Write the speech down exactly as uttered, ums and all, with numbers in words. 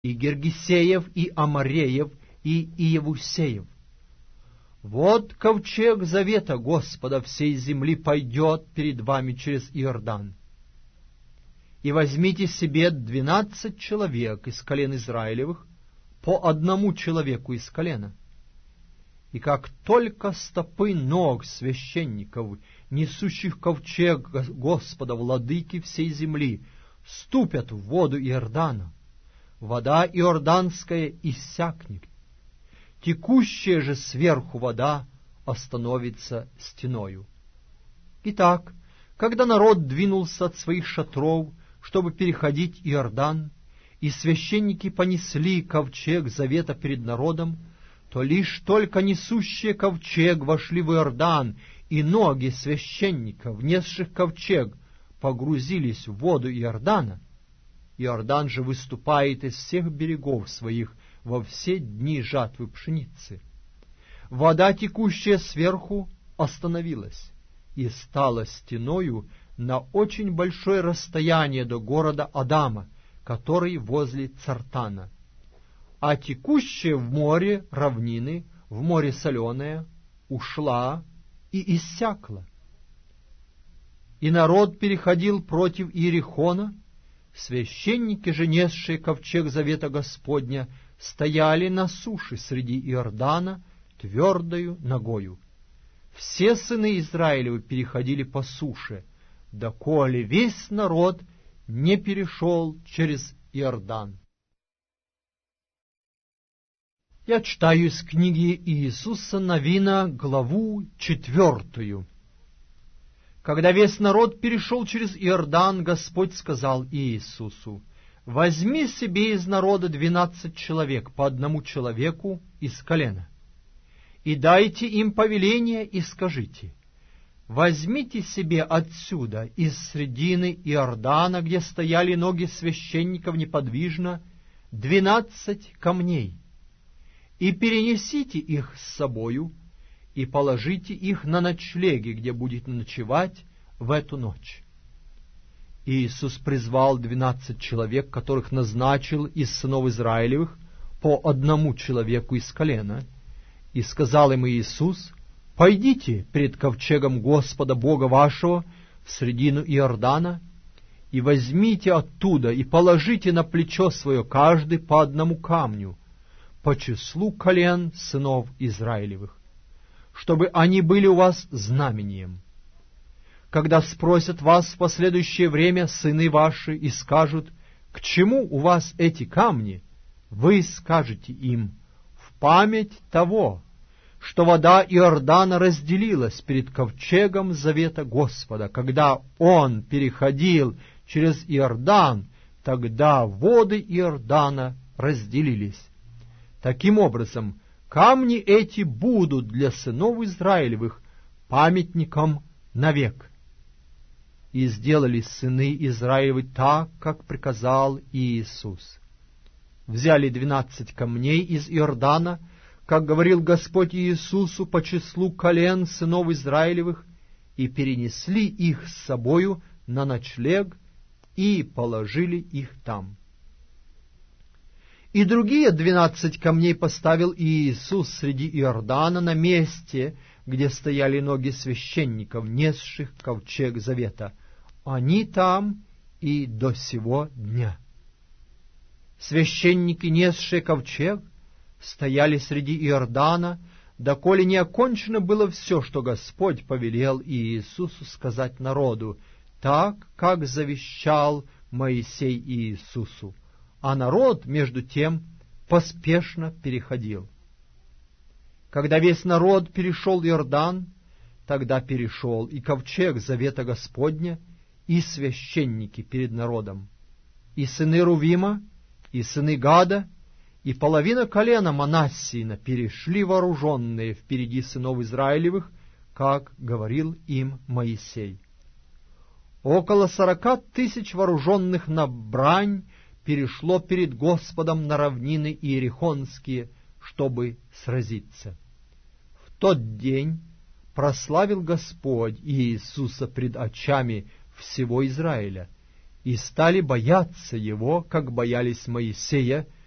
и Гергесеев, и Амореев, и Иевусеев. Вот ковчег завета Господа всей земли пойдет перед вами через Иордан. И возьмите себе двенадцать человек из колен Израилевых, по одному человеку из колена. И как только стопы ног священников, несущих ковчег Господа, владыки всей земли, ступят в воду Иордана, вода иорданская иссякнет, текущая же сверху вода остановится стеною. Итак, когда народ двинулся от своих шатров, чтобы переходить Иордан, и священники понесли ковчег завета перед народом, то лишь только несущие ковчег вошли в Иордан, и ноги священников, несших ковчег, погрузились в воду Иордана. Иордан же выступает из всех берегов своих во все дни жатвы пшеницы. Вода, текущая сверху, остановилась и стала стеною на очень большое расстояние до города Адама, который возле Цартана. А текущая в море равнины, в море соленое, ушла и иссякла. И народ переходил против Иерихона, священники же, несшие ковчег завета Господня, стояли на суше среди Иордана твердою ногою. Все сыны Израилевы переходили по суше, доколе весь народ не перешел через Иордан. Я читаю из книги Иисуса Навина, главу четвертую. Когда весь народ перешел через Иордан, Господь сказал Иисусу: «Возьми себе из народа двенадцать человек, по одному человеку из колена, и дайте им повеление, и скажите: возьмите себе отсюда, из средины Иордана, где стояли ноги священников неподвижно, двенадцать камней, и перенесите их с собою, и положите их на ночлеги, где будете ночевать в эту ночь». Иисус призвал двенадцать человек, которых назначил из сынов Израилевых по одному человеку из колена, и сказал им Иисус: «Пойдите пред ковчегом Господа Бога вашего в средину Иордана, и возьмите оттуда, и положите на плечо свое каждый по одному камню, по числу колен сынов Израилевых, чтобы они были у вас знамением. Когда спросят вас в последующее время сыны ваши и скажут: к чему у вас эти камни, вы скажете им: в память того, что вода Иордана разделилась перед ковчегом завета Господа. Когда он переходил через Иордан, тогда воды Иордана разделились. Таким образом, камни эти будут для сынов Израилевых памятником навек». И сделали сыны Израилевы так, как приказал Иисус. Взяли двенадцать камней из Иордана, как говорил Господь Иисусу, по числу колен сынов Израилевых, и перенесли их с собою на ночлег, и положили их там. И другие двенадцать камней поставил Иисус среди Иордана на месте, где стояли ноги священников, несших ковчег завета. Они там и до сего дня. Священники, несшие ковчег, стояли среди Иордана, доколе не окончено было все, что Господь повелел Иисусу сказать народу, так, как завещал Моисей Иисусу. А народ, между тем, поспешно переходил. Когда весь народ перешел Иордан, тогда перешел и ковчег завета Господня, и священники перед народом, и сыны Рувима, и сыны Гада, и половина колена Манассиина перешли вооруженные впереди сынов Израилевых, как говорил им Моисей. Около сорока тысяч вооруженных на брань перешло перед Господом на равнины иерихонские, чтобы сразиться. В тот день прославил Господь Иисуса пред очами всего Израиля, и стали бояться Его, как боялись Моисея